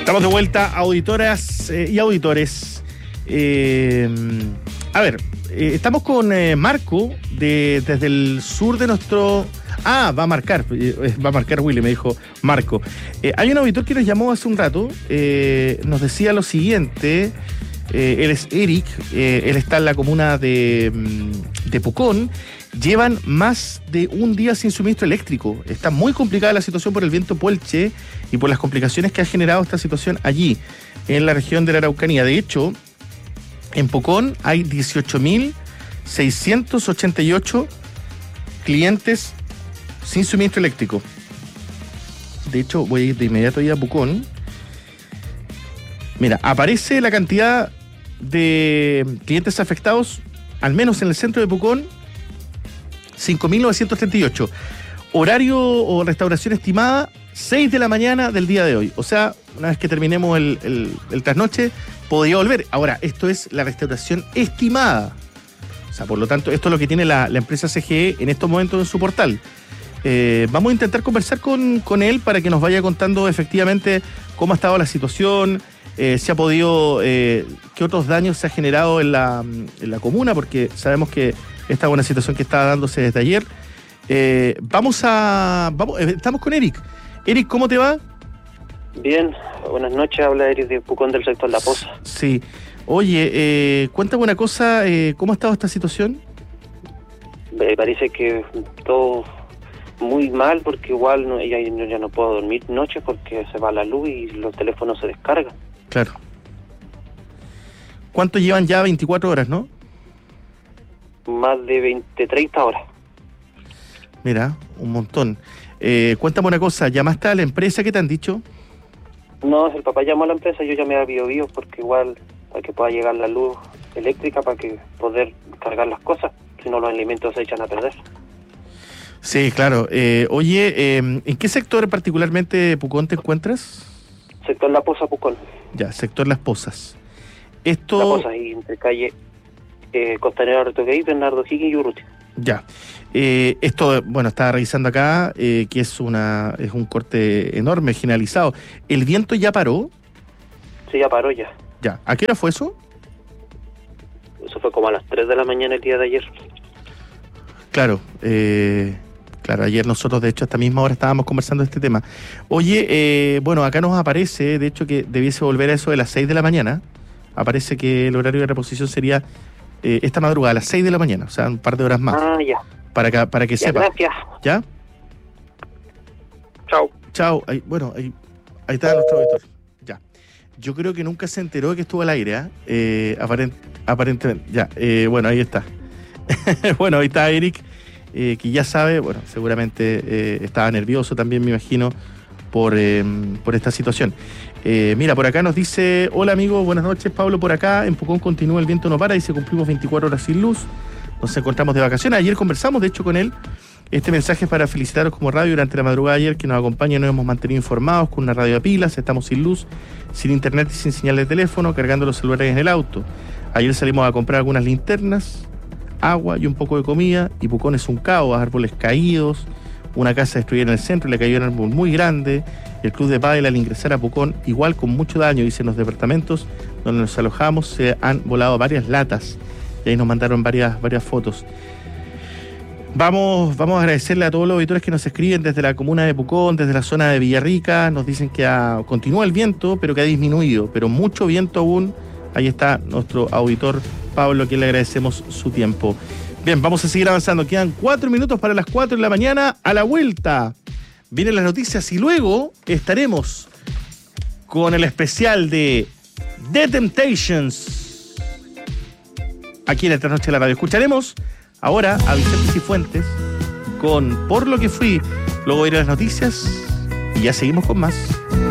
Estamos de vuelta, auditoras y auditores. Estamos con Marco desde el sur de nuestro... va a marcar Willy, me dijo Marco. Hay un auditor que nos llamó hace un rato, nos decía lo siguiente, él es Eric, él está en la comuna de Pucón. Llevan más de un día sin suministro eléctrico. Está muy complicada la situación por el viento Puelche y por las complicaciones que ha generado esta situación allí, en la región de la Araucanía. De hecho, en Pucón hay 18.688 clientes sin suministro eléctrico. De hecho, voy a ir de inmediato ahí a Pucón. Mira, aparece la cantidad de clientes afectados, al menos en el centro de Pucón, 5.938. Horario o restauración estimada, 6 de la mañana del día de hoy. O sea, una vez que terminemos el trasnoche, podría volver. Ahora, esto es la restauración estimada. O sea, por lo tanto, esto es lo que tiene la empresa CGE en estos momentos en su portal. Vamos a intentar conversar con él para que nos vaya contando efectivamente cómo ha estado la situación, si ha podido, qué otros daños se ha generado en la comuna, porque sabemos que esta es una situación que está dándose desde ayer. Estamos con Eric. Eric, ¿cómo te va? Bien, buenas noches, habla Eric de Pucón del sector La Poza. Sí. Oye, cuéntame una cosa, ¿cómo ha estado esta situación? Parece que todo muy mal, porque igual ya no puedo dormir noches porque se va la luz y los teléfonos se descargan. Claro. ¿Cuánto llevan ya? 24 horas, ¿no? Más de 30 horas. Mira, un montón. Cuéntame una cosa, ¿llamaste a la empresa? ¿Qué te han dicho? No, el papá llamó a la empresa, yo llamé a BioBio porque igual para que pueda llegar la luz eléctrica para que poder cargar las cosas, si no los alimentos se echan a perder. Sí, claro. Oye, ¿en qué sector particularmente de Pucón te encuentras? Sector La Poza, Pucón. Ya, sector Las Pozas. La Poza, ahí entre calle Costanera Retoquey, Bernardo Higgins y Urrutia. Ya. Esto, bueno, estaba revisando acá, que es un corte enorme, generalizado. ¿El viento ya paró? Sí, ya paró ya. Ya. ¿A qué hora fue eso? Eso fue como a las 3 de la mañana el día de ayer. Claro, ayer nosotros, de hecho, a esta misma hora estábamos conversando de este tema. Oye, bueno, acá nos aparece, de hecho, que debiese volver a eso de las 6 de la mañana. Aparece que el horario de reposición sería esta madrugada, a las 6 de la mañana, o sea, un par de horas más. Ya. Para que sepa. Gracias. ¿Ya? Chao. Ahí está nuestro auditor. Ya. Yo creo que nunca se enteró que estuvo al aire, aparentemente. Ya, bueno, ahí está. Bueno, ahí está Eric, que ya sabe, bueno, seguramente estaba nervioso también, me imagino, por esta situación. Mira, por acá nos dice: hola amigo, buenas noches, Pablo por acá, en Pucón continúa el viento no para, dice cumplimos 24 horas sin luz, nos encontramos de vacaciones, ayer conversamos de hecho con él. Este mensaje es para felicitaros como radio durante la madrugada de ayer, que nos acompaña y nos hemos mantenido informados con una radio a pilas, estamos sin luz, sin internet y sin señal de teléfono, cargando los celulares en el auto. Ayer salimos a comprar algunas linternas, agua y un poco de comida, y Pucón es un caos, árboles caídos, una casa destruida en el centro, le cayó un árbol muy grande, el club de pádel al ingresar a Pucón, igual con mucho daño, dicen los departamentos donde nos alojamos, se han volado varias latas, y ahí nos mandaron varias fotos. Vamos a agradecerle a todos los auditores que nos escriben desde la comuna de Pucón, desde la zona de Villarrica, nos dicen que continúa el viento, pero que ha disminuido, pero mucho viento aún. Ahí está nuestro auditor Pablo, a quien le agradecemos su tiempo. Bien, vamos a seguir avanzando. Quedan 4 minutos para las 4 de la mañana. A la vuelta vienen las noticias y luego estaremos con el especial de The Temptations aquí en esta noche de la radio. Escucharemos ahora a Vicente Cifuentes con Por lo que fui. Luego irán las noticias y ya seguimos con más.